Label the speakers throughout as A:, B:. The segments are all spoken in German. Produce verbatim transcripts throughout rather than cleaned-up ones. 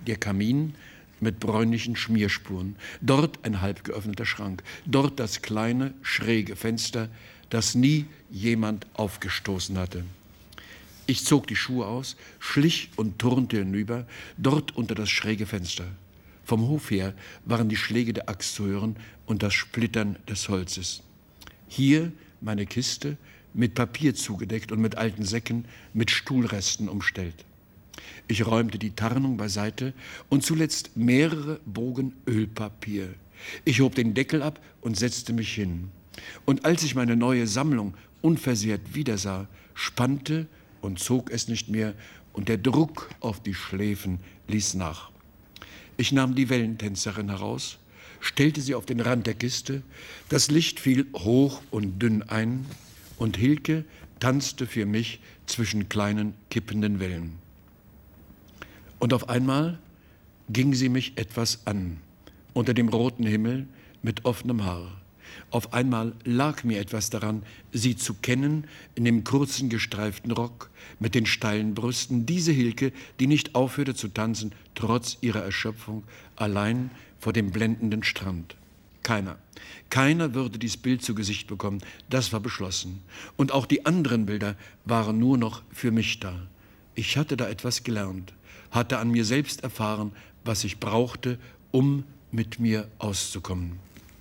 A: der Kamin mit bräunlichen Schmierspuren, dort ein halb geöffneter Schrank, dort das kleine, schräge Fenster, das nie jemand aufgestoßen hatte. Ich zog die Schuhe aus, schlich und turnte hinüber, dort unter das schräge Fenster. Vom Hof her waren die Schläge der Axt zu hören und das Splittern des Holzes. Hier meine Kiste, mit Papier zugedeckt und mit alten Säcken, mit Stuhlresten umstellt. Ich räumte die Tarnung beiseite und zuletzt mehrere Bogen Ölpapier. Ich hob den Deckel ab und setzte mich hin. Und als ich meine neue Sammlung unversehrt wiedersah, spannte und zog es nicht mehr, und der Druck auf die Schläfen ließ nach. Ich nahm die Wellentänzerin heraus, stellte sie auf den Rand der Kiste, das Licht fiel hoch und dünn ein, und Hilke tanzte für mich zwischen kleinen, kippenden Wellen. Und auf einmal ging sie mich etwas an, unter dem roten Himmel mit offenem Haar. Auf einmal lag mir etwas daran, sie zu kennen, in dem kurzen, gestreiften Rock, mit den steilen Brüsten, diese Hilke, die nicht aufhörte zu tanzen, trotz ihrer Erschöpfung, allein vor dem blendenden Strand. Keiner, keiner würde dies Bild zu Gesicht bekommen, das war beschlossen. Und auch die anderen Bilder waren nur noch für mich da. Ich hatte da etwas gelernt, hatte an mir selbst erfahren, was ich brauchte, um mit mir auszukommen.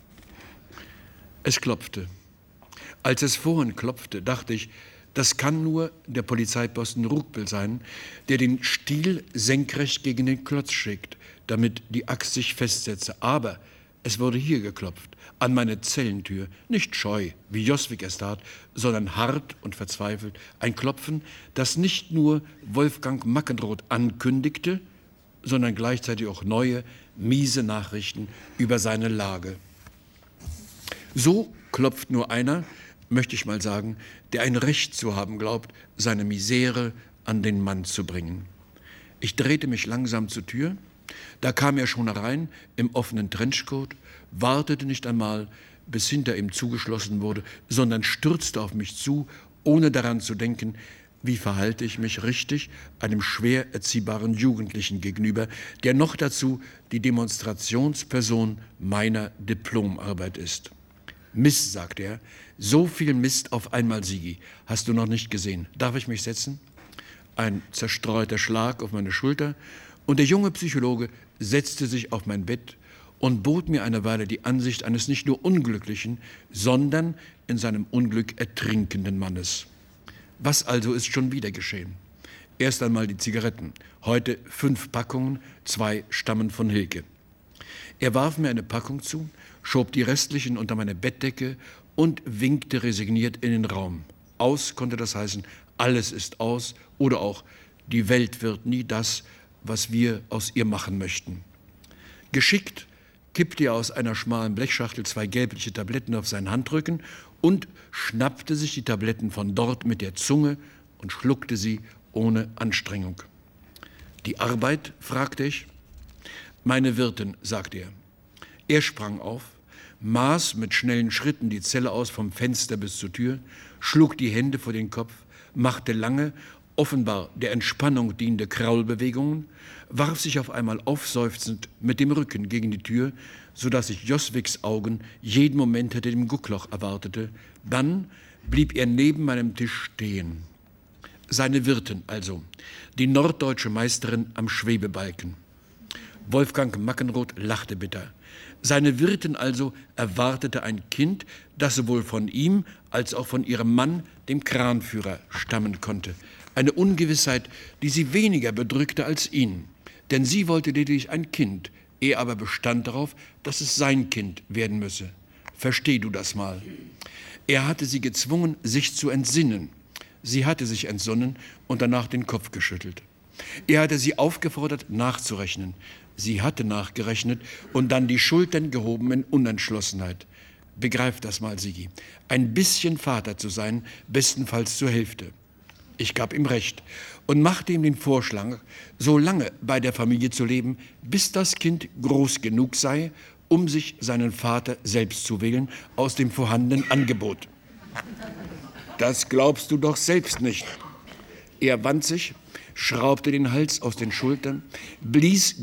A: Es klopfte. Als es vorhin klopfte, dachte ich, das kann nur der Polizeiposten Ruckbel sein, der den Stiel senkrecht gegen den Klotz schickt, damit die Axt sich festsetze. Aber es wurde hier geklopft, an meine Zellentür, nicht scheu, wie Joswig es tat, sondern hart und verzweifelt. Ein Klopfen, das nicht nur Wolfgang Mackenroth ankündigte, sondern gleichzeitig auch neue, miese Nachrichten über seine Lage. So klopft nur einer, möchte ich mal sagen, der ein Recht zu haben glaubt, seine Misere an den Mann zu bringen. Ich drehte mich langsam zur Tür. Da kam er schon herein im offenen Trenchcoat, wartete nicht einmal, bis hinter ihm zugeschlossen wurde, sondern stürzte auf mich zu, ohne daran zu denken, wie verhalte ich mich richtig einem schwer erziehbaren Jugendlichen gegenüber, der noch dazu die Demonstrationsperson meiner Diplomarbeit ist. Mist, sagte er, so viel Mist auf einmal, Sigi, hast du noch nicht gesehen. Darf ich mich setzen? Ein zerstreuter Schlag auf meine Schulter, und der junge Psychologe setzte sich auf mein Bett und bot mir eine Weile die Ansicht eines nicht nur unglücklichen, sondern in seinem Unglück ertrinkenden Mannes. Was also ist schon wieder geschehen? Erst einmal die Zigaretten. Heute fünf Packungen, zwei stammen von Hilke. Er warf mir eine Packung zu, schob die restlichen unter meine Bettdecke und winkte resigniert in den Raum. Aus konnte das heißen, alles ist aus, oder auch, die Welt wird nie das, was wir aus ihr machen möchten. Geschickt kippte er aus einer schmalen Blechschachtel zwei gelbliche Tabletten auf seinen Handrücken und schnappte sich die Tabletten von dort mit der Zunge und schluckte sie ohne Anstrengung. Die Arbeit, fragte ich. Meine Wirtin, sagte er. Er sprang auf, maß mit schnellen Schritten die Zelle aus vom Fenster bis zur Tür, schlug die Hände vor den Kopf, machte lange, offenbar der Entspannung dienende Kraulbewegungen, warf sich auf einmal aufseufzend mit dem Rücken gegen die Tür, sodass ich Joswigs Augen jeden Moment hinter dem Guckloch erwartete. Dann blieb er neben meinem Tisch stehen. Seine Wirtin also, die norddeutsche Meisterin am Schwebebalken. Wolfgang Mackenroth lachte bitter. Seine Wirtin also erwartete ein Kind, das sowohl von ihm als auch von ihrem Mann, dem Kranführer, stammen konnte. Eine Ungewissheit, die sie weniger bedrückte als ihn. Denn sie wollte lediglich ein Kind, er aber bestand darauf, dass es sein Kind werden müsse. Versteh du das mal. Er hatte sie gezwungen, sich zu entsinnen. Sie hatte sich entsonnen und danach den Kopf geschüttelt. Er hatte sie aufgefordert, nachzurechnen. Sie hatte nachgerechnet und dann die Schultern gehoben in Unentschlossenheit. Begreif das mal, Sigi. Ein bisschen Vater zu sein, bestenfalls zur Hälfte. Ich gab ihm recht und machte ihm den Vorschlag, so lange bei der Familie zu leben, bis das Kind groß genug sei, um sich seinen Vater selbst zu wählen aus dem vorhandenen Angebot. Das glaubst du doch selbst nicht. Er wand sich, schraubte den Hals aus den Schultern, blies